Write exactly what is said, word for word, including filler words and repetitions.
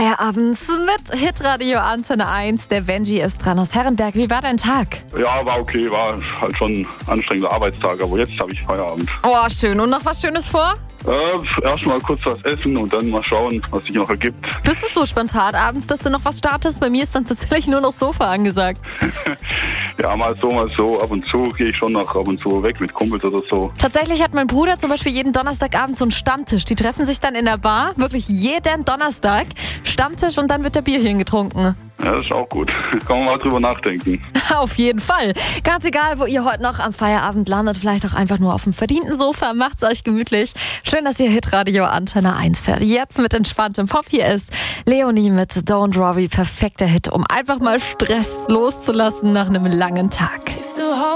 Feierabend mit Hitradio Antenne eins. Der Benji ist dran aus Herrenberg. Wie war dein Tag? Ja, war okay. War halt schon ein anstrengender Arbeitstag, aber jetzt habe ich Feierabend. Oh, schön. Und noch was Schönes vor? Äh, erstmal kurz was essen und dann mal schauen, was sich noch ergibt. Bist du so spontan abends, dass du noch was startest? Bei mir ist dann tatsächlich nur noch Sofa angesagt. Ja, mal so, mal so. Ab und zu gehe ich schon noch ab und zu weg mit Kumpels oder so. Tatsächlich hat mein Bruder zum Beispiel jeden Donnerstagabend so einen Stammtisch. Die treffen sich dann in der Bar, wirklich jeden Donnerstag. Stammtisch und dann wird der Bierchen getrunken. Ja, das ist auch gut. Kann man mal drüber nachdenken. Auf jeden Fall. Ganz egal, wo ihr heute noch am Feierabend landet, vielleicht auch einfach nur auf dem verdienten Sofa. Macht's euch gemütlich. Schön, dass ihr Hitradio Antenne eins hört. Jetzt mit entspanntem Pop. Hier ist Leonie mit Don't Worry. Perfekter Hit, um einfach mal Stress loszulassen nach einem langen Tag.